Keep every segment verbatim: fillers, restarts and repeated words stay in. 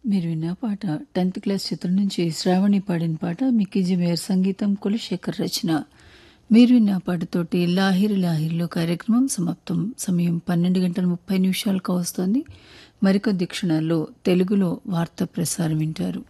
మీరు విన్న పాట టెన్త్ క్లాస్ చిత్రం నుంచి శ్రావణి పాడిన పాట మిక్కీజీ మేయర్ సంగీతం కులశేఖర్ రచన. మీరు విన్న పాటతోటి లాహిరి లాహిరిలో కార్యక్రమం సమాప్తం. సమయం పన్నెండు గంటల ముప్పై నిమిషాలకు వస్తోంది. మరికొద్ది క్షణాల్లో తెలుగులో వార్తా ప్రసారం వింటారు.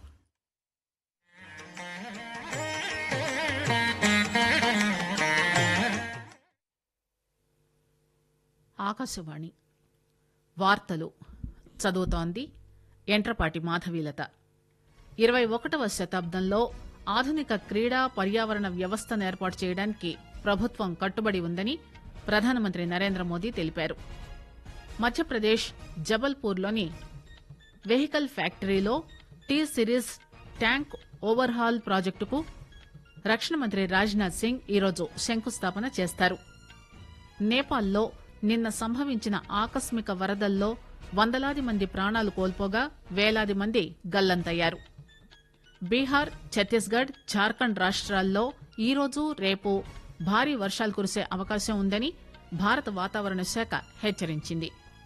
ఆకాశవాణి వార్తలు చదువుతోంది ఎంట్రపాటి మాధవీలత. ఇరవై ఒకటవ శతాబ్దంలో ఆధునిక క్రీడా పర్యావరణ వ్యవస్థను ఏర్పాటు చేయడానికి ప్రభుత్వం కట్టుబడి ఉందని ప్రధానమంత్రి నరేంద్ర మోదీ తెలిపారు. మధ్యప్రదేశ్ జబల్పూర్లోని వెహికల్ ఫ్యాక్టరీలో టీ సిరీస్ ట్యాంక్ ఓవర్హాల్ ప్రాజెక్టుకు రక్షణ మంత్రి రాజ్నాథ్ సింగ్ ఈరోజు శంకుస్థాపన చేస్తారు. నేపాల్లో నిన్న సంభవించిన ఆకస్మిక వరదల్లో వందలాది మంది ప్రాణాలు కోల్పోగా వేలాది మంది గల్లంతయ్యారు. బీహార్, ఛత్తీస్గఢ్, జార్ఖండ్ రాష్ట్రాల్లో ఈరోజు రేపు భారీ వర్షాలు కురిసే అవకాశం ఉందని భారత వాతావరణ శాఖ హెచ్చరించింది.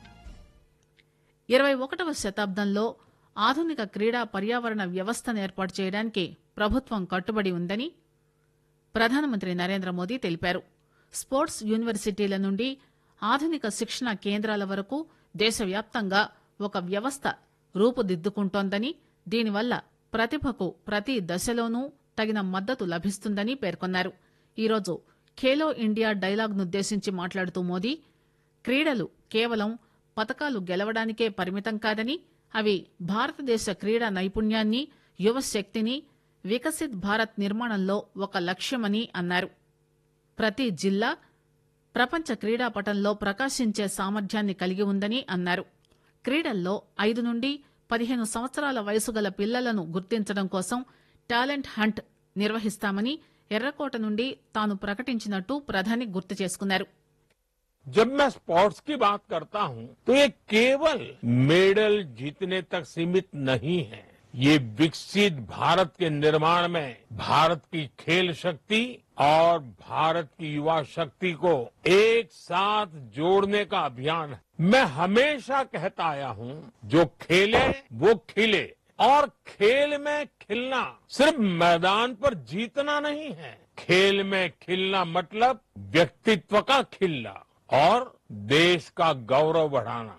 ఇరవై ఒకటవ శతాబ్దంలో ఆధునిక క్రీడా పర్యావరణ వ్యవస్థను ఏర్పాటు చేయడానికి ప్రభుత్వం కట్టుబడి ఉందని ప్రధానమంత్రి నరేంద్ర మోదీ తెలిపారు. స్పోర్ట్స్ యూనివర్సిటీల నుండి ఆధునిక శిక్షణ కేంద్రాల వరకు దేశవ్యాప్తంగా ఒక వ్యవస్థ రూపుదిద్దుకుంటోందని, దీనివల్ల ప్రతిభకు ప్రతి దశలోనూ తగిన మద్దతు లభిస్తుందని పేర్కొన్నారు. ఈరోజు ఖేలో ఇండియా డైలాగ్నుద్దేశించి మాట్లాడుతూ మోదీ క్రీడలు కేవలం పతకాలు గెలవడానికే పరిమితం కాదని, అవి భారతదేశ క్రీడా నైపుణ్యాన్ని, యువశక్తిని, వికసిత్ భారత్ నిర్మాణంలో ఒక లక్ష్యమని అన్నారు. ప్రతి జిల్లా ప్రపంచ క్రీడాపటంలో ప్రకాశించే సామర్థ్యాన్ని కలిగి ఉందని అన్నారు. క్రీడల్లో ఐదు నుండి పదిహేను సంవత్సరాల వయసు గల పిల్లలను గుర్తించడం కోసం టాలెంట్ హంట్ నిర్వహిస్తామని ఎర్రకోట నుండి తాను ప్రకటించినట్టు ప్రధాని గుర్తు చేసుకున్నారు. जब मैं स्पोर्ट्स की बात करता हूं तो ये केवल मेडल जीतने तक सीमित नहीं है. ये विकसित भारत के निर्माण में भारत की खेल शक्ति और भारत की युवा शक्ति को एक साथ जोड़ने का अभियान है. मैं हमेशा कहता आया हूं, जो खेले वो खिले, और खेल में खिलना सिर्फ मैदान पर जीतना नहीं है. खेल में खिलना मतलब व्यक्तित्व का खिलना और देश का गौरव बढ़ाना.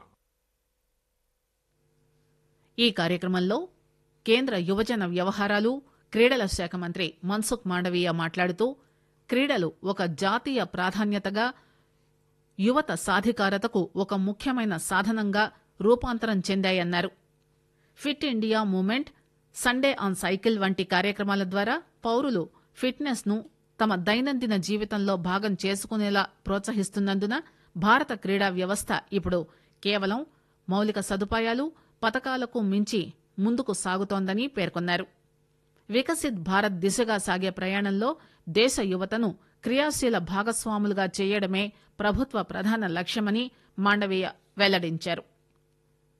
ఈ కార్యక్రమంలో కేంద్ర యువజన వ్యవహారాలు, క్రీడల శాఖ మంత్రి మన్సుఖ్ మాండవీయ మాట్లాడుతూ క్రీడలు ఒక జాతీయ ప్రాధాన్యతగా, యువత సాధికారతకు ఒక ముఖ్యమైన సాధనంగా రూపాంతరం చెందాయన్నారు. Fit India movement, Sunday on cycle వంటి కార్యక్రమాల ద్వారా పౌరులు ఫిట్నెస్ ను తమ దైనందిన జీవితంలో భాగం చేసుకునేలా ప్రోత్సహిస్తున్నందున భారత క్రీడా వ్యవస్థ ఇప్పుడు కేవలం మౌలిక సదుపాయాలు, పతకాలకు మించి ముందుకు సాగుతోందని పేర్కొన్నారు. వికసిత్ భారత్ దిశగా సాగే ప్రయాణంలో దేశ యువతను క్రియాశీల భాగస్వాములుగా చేయడమే ప్రభుత్వ ప్రధాన లక్ష్యమని మాండవీయ వెల్లడించారు.